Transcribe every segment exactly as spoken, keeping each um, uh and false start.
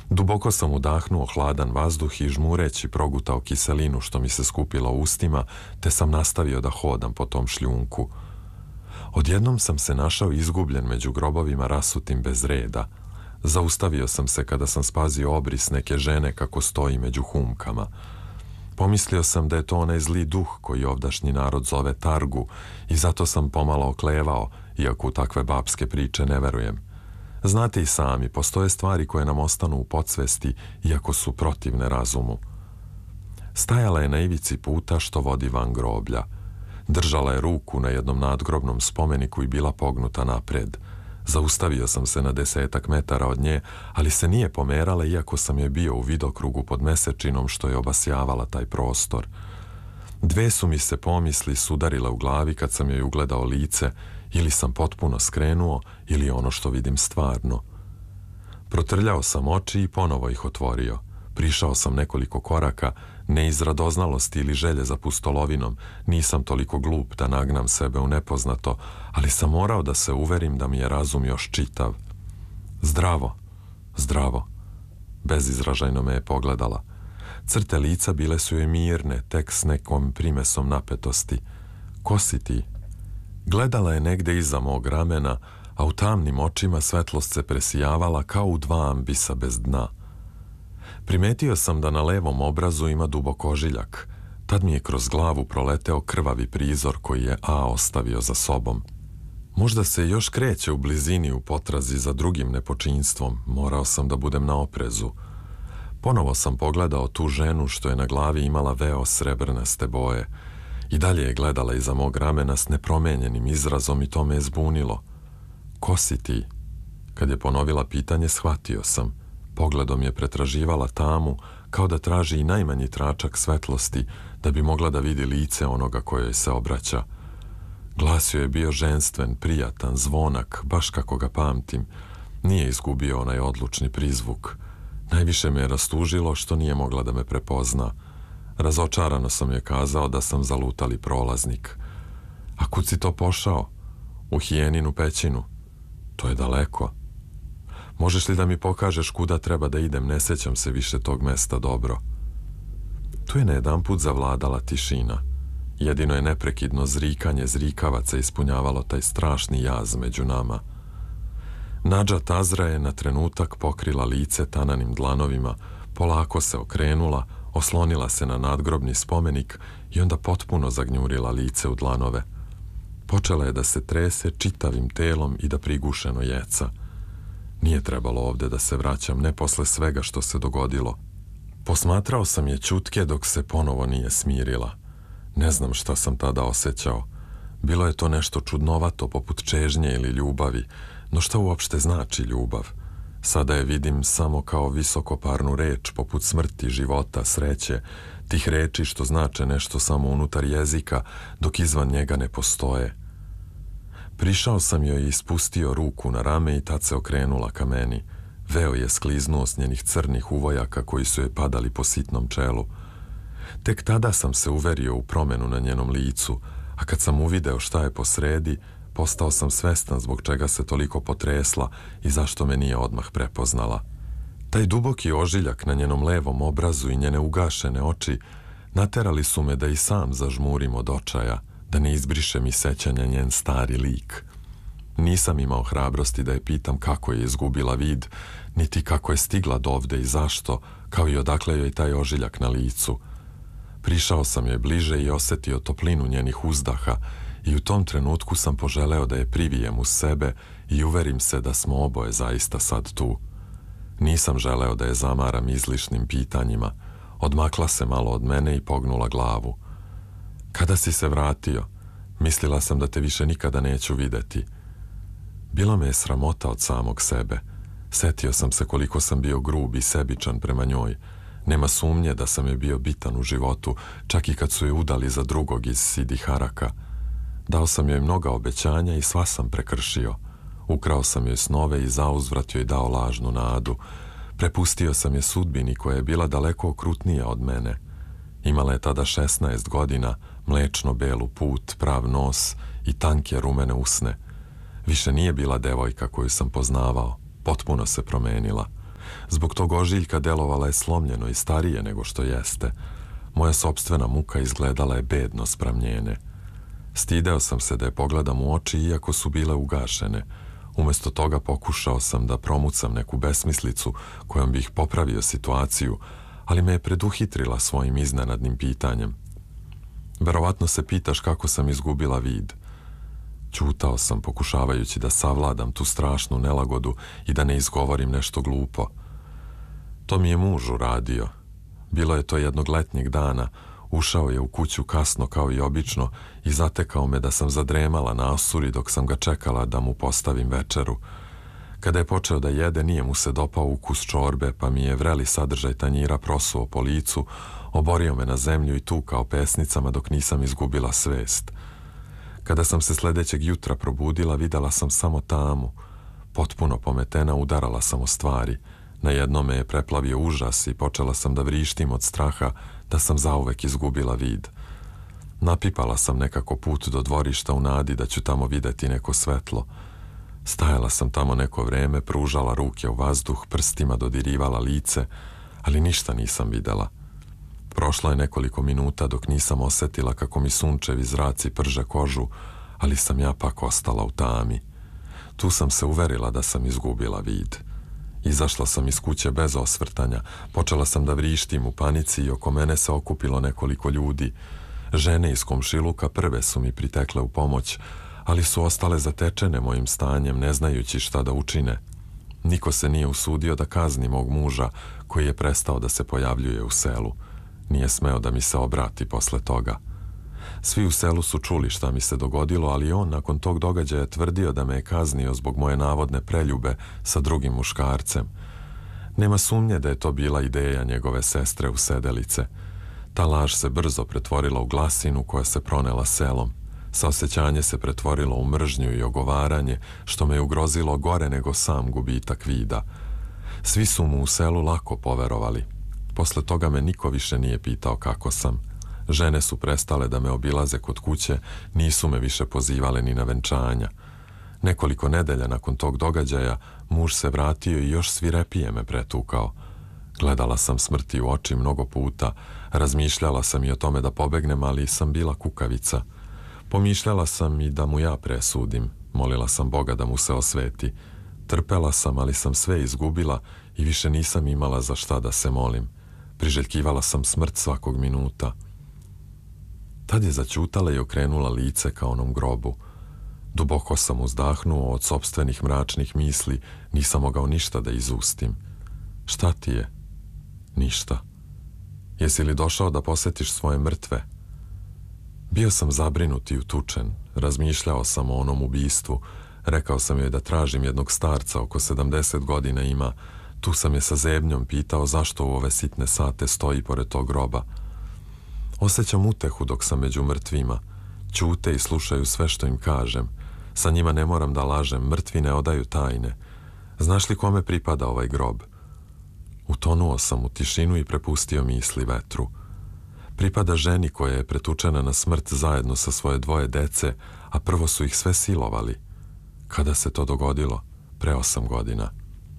Duboko sam udahnuo hladan vazduh i žmureći progutao kiselinu što mi se skupila u ustima, te sam nastavio da hodam po tom šljunku. Odjednom sam se našao izgubljen među grobovima rasutim bez reda. Zaustavio sam se kada sam spazio obris neke žene kako stoji među humkama. Pomislio sam da je to onaj zli duh koji ovdašnji narod zove Targu i zato sam pomalo oklevao, iako u takve babske priče ne verujem. Znate i sami, postoje stvari koje nam ostanu u podsvesti, iako su protivne razumu. Stajala je na ivici puta što vodi van groblja. Držala je ruku na jednom nadgrobnom spomeniku i bila pognuta napred. Zaustavio sam se na desetak metara od nje, ali se nije pomerala iako sam je bio u vidokrugu pod mesečinom što je obasjavala taj prostor. Dve su mi se pomisli sudarile u glavi kad sam joj ugledao lice, ili sam potpuno skrenuo, ili ono što vidim stvarno. Protrljao sam oči i ponovo ih otvorio. Prišao sam nekoliko koraka, ne iz radoznalosti ili želje za pustolovinom, nisam toliko glup da nagnam sebe u nepoznato, ali sam morao da se uverim da mi je razum još čitav. Zdravo, zdravo. Bezizražajno me je pogledala. Crte lica bile su joj mirne, tek s nekom primesom napetosti. Ko si ti? Gledala je negde iza mog ramena, a u tamnim očima svetlost se presijavala kao u dva ambisa bez dna. Primetio sam da na levom obrazu ima dubok ožiljak. Tad mi je kroz glavu proleteo krvavi prizor koji je A ostavio za sobom. Možda se još kreće u blizini u potrazi za drugim nepočinstvom. Morao sam da budem na oprezu. Ponovo sam pogledao tu ženu što je na glavi imala veo srebrnaste boje. I dalje je gledala iza mog ramena s nepromenjenim izrazom i to me je zbunilo. Ko si ti? Kad je ponovila pitanje, shvatio sam. Pogledom je pretraživala tamu, kao da traži i najmanji tračak svetlosti, da bi mogla da vidi lice onoga kojoj se obraća. Glas joj je bio ženstven, prijatan, zvonak, baš kako ga pamtim. Nije izgubio onaj odlučni prizvuk. Najviše me je rastužilo što nije mogla da me prepozna. Razočarano sam je kazao da sam zalutali prolaznik. A kud si to pošao? U Hijeninu pećinu. To je daleko. Možeš li da mi pokažeš kuda treba da idem? Ne sećam se više tog mesta dobro. Tu je najedanput zavladala tišina. Jedino je neprekidno zrikanje zrikavaca ispunjavalo taj strašni jaz među nama. Nadža Tazra je na trenutak pokrila lice tananim dlanovima, polako se okrenula, oslonila se na nadgrobni spomenik i onda potpuno zagnjurila lice u dlanove. Počela je da se trese čitavim telom i da prigušeno jeca. Nije trebalo ovde da se vraćam, ne posle svega što se dogodilo. Posmatrao sam je ćutke dok se ponovo nije smirila. Ne znam šta sam tada osjećao. Bilo je to nešto čudnovato poput čežnje ili ljubavi, no šta uopšte znači ljubav? Sada je vidim samo kao visokoparnu reč poput smrti, života, sreće, tih reči što znače nešto samo unutar jezika, dok izvan njega ne postoje. Prišao sam joj i spustio ruku na rame i tad se okrenula ka meni. Veo je skliznuo s njenih crnih uvojaka koji su joj padali po sitnom čelu. Tek tada sam se uverio u promenu na njenom licu, a kad sam uvideo šta je posredi, postao sam svestan zbog čega se toliko potresla i zašto me nije odmah prepoznala. Taj duboki ožiljak na njenom levom obrazu i njene ugašene oči naterali su me da i sam zažmurim od očaja, da ne izbrišem iz sećanja njen stari lik. Nisam imao hrabrosti da je pitam kako je izgubila vid, niti kako je stigla dovde i zašto, kao i odakle joj taj ožiljak na licu. Prišao sam joj bliže i osetio toplinu njenih uzdaha i u tom trenutku sam poželeo da je privijem uz sebe i uverim se da smo oboje zaista sad tu. Nisam želeo da je zamaram izlišnim pitanjima. Odmakla se malo od mene i pognula glavu. Kada si se vratio? Mislila sam da te više nikada neću videti. Bila me je sramota od samog sebe. Setio sam se koliko sam bio grub i sebičan prema njoj. Nema sumnje da sam je bio bitan u životu, čak i kad su je udali za drugog iz Sidi Haraka. Dao sam joj mnoga obećanja i sva sam prekršio. Ukrao sam joj snove i zauzvrat joj dao lažnu nadu. Prepustio sam je sudbini koja je bila daleko okrutnija od mene. Imala je tada šesnaest godina, mlečno belu put, prav nos i tanke rumene usne. Više nije bila devojka koju sam poznavao. Potpuno se promenila. Zbog tog ožiljka delovala je slomljeno i starije nego što jeste. Moja sopstvena muka izgledala je bedno spram njene. Stideo sam se da je pogledam u oči iako su bile ugašene. Umesto toga pokušao sam da promucam neku besmislicu kojom bih popravio situaciju, ali me je preduhitrila svojim iznenadnim pitanjem. Verovatno se pitaš kako sam izgubila vid. Ćutao sam pokušavajući da savladam tu strašnu nelagodu i da ne izgovorim nešto glupo. To mi je muž uradio. Bilo je to jednog letnjeg dana. Ušao je u kuću kasno kao i obično i zatekao me da sam zadremala na osuri dok sam ga čekala da mu postavim večeru. Kada je počeo da jede, nije mu se dopao ukus čorbe, pa mi je vreli sadržaj tanjira prosuo po licu, oborio me na zemlju i tukao pesnicama dok nisam izgubila svest. Kada sam se sledećeg jutra probudila, videla sam samo tamu. Potpuno pometena udarala sam o stvari. Na jedno me je preplavio užas i počela sam da vrištim od straha da sam zauvek izgubila vid. Napipala sam nekako put do dvorišta u nadi da ću tamo videti neko svetlo. Stajala sam tamo neko vreme, pružala ruke u vazduh, prstima dodirivala lice, ali ništa nisam videla. Prošlo je nekoliko minuta dok nisam osetila kako mi sunčevi zraci prže kožu, ali sam ja pak ostala u tami. Tu sam se uverila da sam izgubila vid. Izašla sam iz kuće bez osvrtanja, počela sam da vrištim u panici i oko mene se okupilo nekoliko ljudi. Žene iz komšiluka prve su mi pritekle u pomoć, ali su ostale zatečene mojim stanjem, ne znajući šta da učine. Niko se nije usudio da kazni mog muža, koji je prestao da se pojavljuje u selu. Nije smeo da mi se obrati posle toga. Svi u selu su čuli šta mi se dogodilo, ali on nakon tog događaja tvrdio da me je kaznio zbog moje navodne preljube sa drugim muškarcem. Nema sumnje da je to bila ideja njegove sestre usedelice. Ta laž se brzo pretvorila u glasinu koja se pronela selom. Saosećanje se pretvorilo u mržnju i ogovaranje, što me je ugrozilo gore nego sam gubitak vida. Svi su mu u selu lako poverovali. Posle toga me niko više nije pitao kako sam. Žene su prestale da me obilaze kod kuće, nisu me više pozivale ni na venčanja. Nekoliko nedelja nakon tog događaja muž se vratio i još svirepije me pretukao. Gledala sam smrti u oči mnogo puta, razmišljala sam i o tome da pobegnem, ali sam bila kukavica. Pomišljala sam i da mu ja presudim, molila sam Boga da mu se osveti. Trpela sam, ali sam sve izgubila i više nisam imala za šta da se molim. Priželjkivala sam smrt svakog minuta. Tad je zaćutala i okrenula lice ka onom grobu. Duboko sam uzdahnuo od sopstvenih mračnih misli, nisam mogao ništa da izustim. Šta ti je? Ništa. Jesi li došao da posetiš svoje mrtve? Bio sam zabrinut i utučen, razmišljao sam o onom ubistvu, rekao sam joj da tražim jednog starca, oko sedamdeset godina ima, tu sam je sa zebnjom pitao zašto u ove sitne sate stoji pored tog groba. Osjećam utehu dok sam među mrtvima, ćute i slušaju sve što im kažem, sa njima ne moram da lažem, mrtvi ne odaju tajne. Znaš li kome pripada ovaj grob? Utonuo sam u tišinu i prepustio misli vetru. Pripada ženi koja je pretučena na smrt zajedno sa svoje dvoje dece, a prvo su ih sve silovali. Kada se to dogodilo? Pre osam godina.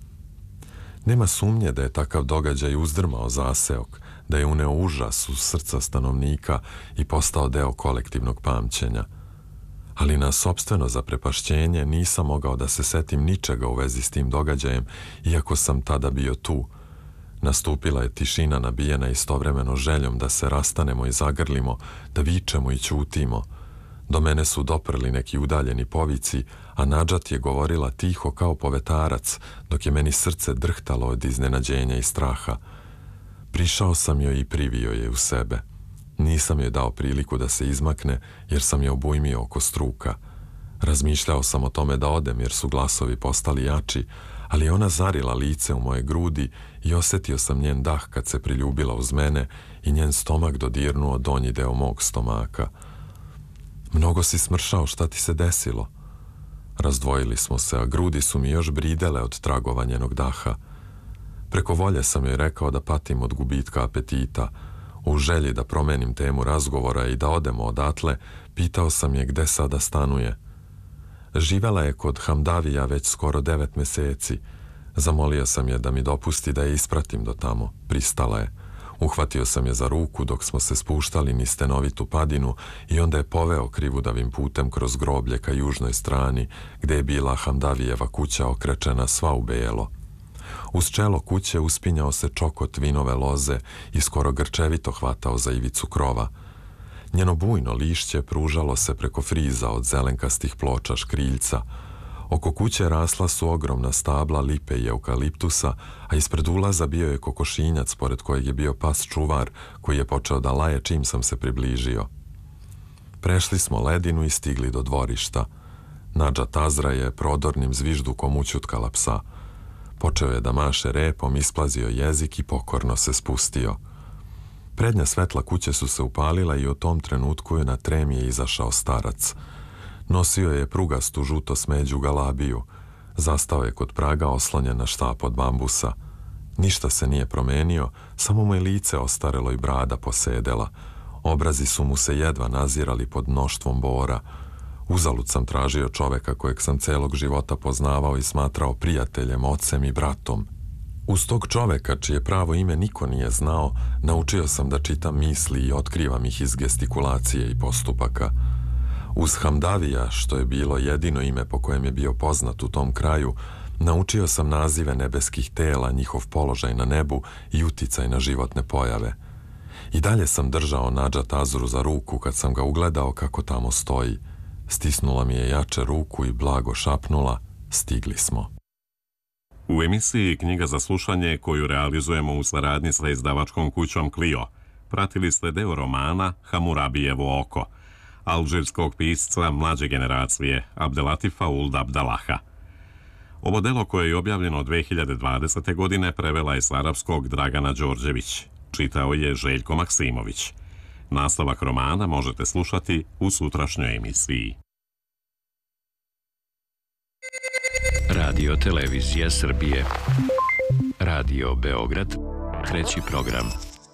Nema sumnje da je takav događaj uzdrmao zaseok, da je uneo užas u srca stanovnika i postao deo kolektivnog pamćenja. Ali na sopstveno zaprepašćenje nisam mogao da se setim ničega u vezi s tim događajem, iako sam tada bio tu. Nastupila je tišina nabijena istovremeno željom da se rastanemo i zagrlimo, da vičemo i ćutimo. Do mene su doprli neki udaljeni povici, a Nadžat je govorila tiho kao povetarac, dok je meni srce drhtalo od iznenađenja i straha. Prišao sam joj i privio je u sebe. Nisam joj dao priliku da se izmakne, jer sam je obujmio oko struka. Razmišljao sam o tome da odem, jer su glasovi postali jači, ali ona zarila lice u moje grudi i osjetio sam njen dah kad se priljubila uz mene i njen stomak dodirnuo donji deo mog stomaka. Mnogo si smršao, šta ti se desilo? Razdvojili smo se, a grudi su mi još bridele od tragova njenog daha. Preko volje sam joj rekao da patim od gubitka apetita. U želji da promenim temu razgovora i da odemo odatle, pitao sam je gde sada stanuje. Živela je kod Hamdavija već skoro devet meseci. Zamolio sam je da mi dopusti da je ispratim do tamo. Pristala je. Uhvatio sam je za ruku dok smo se spuštali niz stenovitu padinu i onda je poveo krivudavim putem kroz groblje ka južnoj strani, gde je bila Hamdavijeva kuća okrečena sva u belo. Uz čelo kuće uspinjao se čokot vinove loze i skoro grčevito hvatao za ivicu krova. Njeno bujno lišće pružalo se preko friza od zelenkastih ploča škriljca. Oko kuće rasla su ogromna stabla lipe i eukaliptusa, a ispred ulaza bio je kokošinjac pored kojeg je bio pas čuvar koji je počeo da laje čim sam se približio. Prešli smo ledinu i stigli do dvorišta. Nadža Tazra je prodornim zviždukom ućutkala psa. Počeo je da maše repom, isplazio jezik i pokorno se spustio. Prednja svetla kuće su se upalila i u tom trenutku je na trem je izašao starac. Nosio je prugastu žuto smeđu galabiju. Zastao je kod praga oslonjen na štap od bambusa. Ništa se nije promenio, samo mu je lice ostarelo i brada posedela. Obrazi su mu se jedva nazirali pod mnoštvom bora. Uzalud sam tražio čoveka kojeg sam celog života poznavao i smatrao prijateljem, ocem i bratom. Uz tog čoveka, čije pravo ime niko nije znao, naučio sam da čitam misli i otkrivam ih iz gestikulacije i postupaka. Uz Hamdavija, što je bilo jedino ime po kojem je bio poznat u tom kraju, naučio sam nazive nebeskih tela, njihov položaj na nebu i uticaj na životne pojave. I dalje sam držao Nadža Tazru za ruku kad sam ga ugledao kako tamo stoji. Stisnula mi je jače ruku i blago šapnula: stigli smo. U emisiji Knjiga za slušanje, koju realizujemo u saradnji sa izdavačkom kućom Clio, pratili ste deo romana Hamurabijevo oko, alžirskog pisca mlađe generacije Abdelatifa Ould Abdalaha. Ovo delo, koje je objavljeno dve hiljade dvadesete. godine, prevela je s arapskog Dragana Đorđević. Čitao je Željko Maksimović. Nastavak romana možete slušati u sutrašnjoj emisiji. Radio Televizija Srbije. Radio Beograd. Treći program.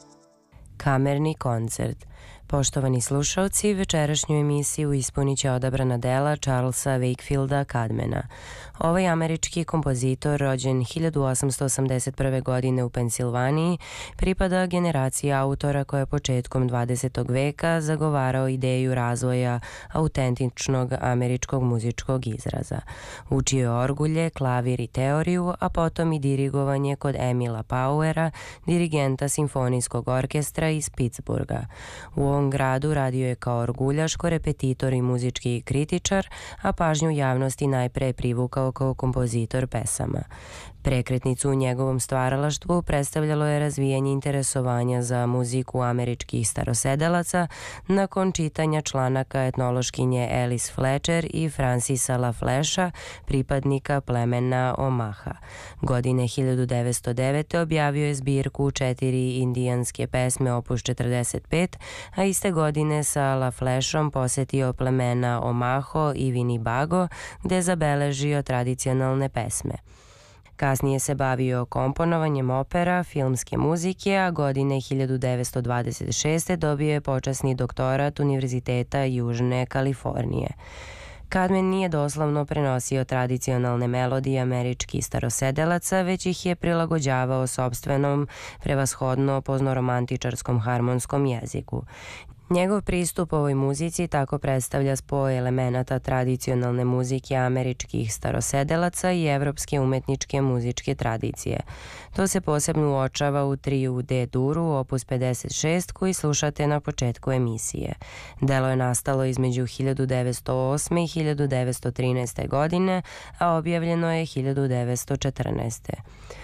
Kamerni koncert. Poštovani slušalci, večerašnju emisiju ispunit će odabrana dela Charlesa Wakefielda Cadmana. Ovaj američki kompozitor, rođen hiljadu osamsto osamdeset prve. godine u Pensilvaniji, pripada generaciji autora koja je početkom dvadesetog veka zagovarao ideju razvoja autentičnog američkog muzičkog izraza. Učio je orgulje, klavir i teoriju, a potom i dirigovanje kod Emila Powera, dirigenta simfonijskog orkestra iz Pittsburgha. U ovom gradu radio je kao orguljaš, korepetitor i muzički kritičar, a pažnju javnosti najpre privukao kao kompozitor pesama. Prekretnicu u njegovom stvaralaštvu predstavljalo je razvijanje interesovanja za muziku američkih starosedelaca nakon čitanja članaka etnološkinje Alice Fletcher i Francisa LaFlesha, pripadnika plemena Omaha. Godine hiljadu devetsto devete. objavio je zbirku četiri indijanske pesme opus četrdeset pet, a iste godine sa LaFleshom posetio plemena Omaho i Winnebago, gde je zabeležio tradicionalne pesme. Kasnije se bavio komponovanjem opera, filmske muzike, a godine hiljadu devetsto dvadeset šeste. dobio je počasni doktorat Univerziteta Južne Kalifornije. Cadman nije doslovno prenosio tradicionalne melodije američkih starosedelaca, već ih je prilagođavao sopstvenom, prevashodno poznoromantičarskom harmonskom jeziku. Njegov pristup ovoj muzici tako predstavlja spoj elemenata tradicionalne muzike američkih starosedelaca i evropske umetničke muzičke tradicije. To se posebno uočava u triju u D-duru, opus pedeset šest, koji slušate na početku emisije. Delo je nastalo između hiljadu devetsto osme. i hiljadu devetsto trinaeste. godine, a objavljeno je hiljadu devetsto četrnaeste.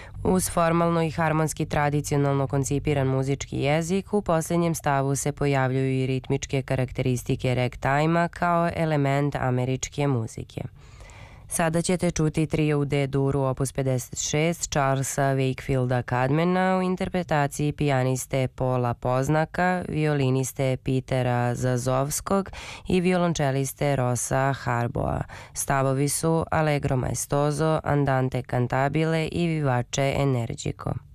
Uz formalno i harmonski tradicionalno koncipiran muzički jezik, u posljednjem stavu se pojavljuju i ritmičke karakteristike ragtima kao element američke muzike. Sada ćete čuti trio u D-duru opus pedeset šest Charlesa Wakefielda Cadmana u interpretaciji pijaniste Paula Poznaka, violiniste Petera Zazovskog i violončeliste Rossa Harboa. Stavovi su Allegro maestoso, Andante cantabile i Vivace energico.